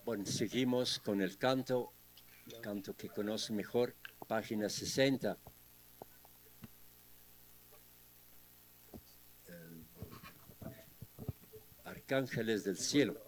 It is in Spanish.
Bueno, seguimos con el canto que conoce mejor, página 60. Arcángeles del cielo.